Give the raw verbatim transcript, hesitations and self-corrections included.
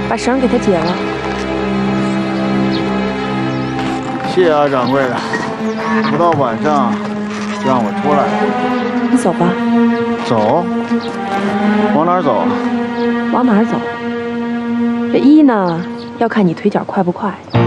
把绳给他解了。 谢啊，掌柜的，不到晚上就让我出来了。 你走吧。 走？往哪儿走啊？ 往哪儿走？这一呢，要看你腿脚快不快。